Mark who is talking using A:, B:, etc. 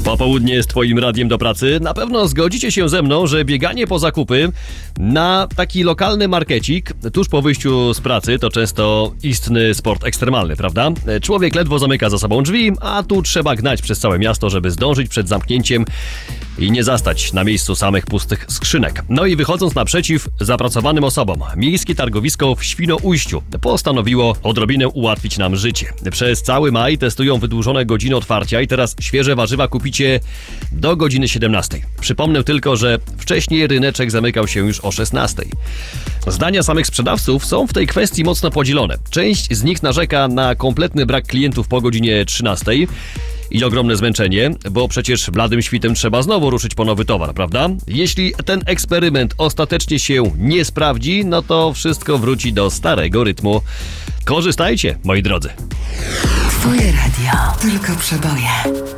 A: Popołudnie jest twoim radiem do pracy. Na pewno zgodzicie się ze mną, że bieganie po zakupy na taki lokalny markecik tuż po wyjściu z pracy to często istny sport ekstremalny, prawda? Człowiek ledwo zamyka za sobą drzwi, a tu trzeba gnać przez całe miasto, żeby zdążyć przed zamknięciem i nie zastać na miejscu samych pustych skrzynek. No i wychodząc naprzeciw zapracowanym osobom, miejskie targowisko w Świnoujściu postanowiło odrobinę ułatwić nam życie. Przez cały maj testują wydłużone godziny otwarcia i teraz świeże warzywa kupicie do godziny 17. Przypomnę tylko, że wcześniej ryneczek zamykał się już o 16. Zdania samych sprzedawców są w tej kwestii mocno podzielone. Część z nich narzeka na kompletny brak klientów po godzinie 13. I ogromne zmęczenie, bo przecież bladym świtem trzeba znowu ruszyć po nowy towar, prawda? Jeśli ten eksperyment ostatecznie się nie sprawdzi, no to wszystko wróci do starego rytmu. Korzystajcie, moi drodzy.
B: Twoje radio, tylko przeboje.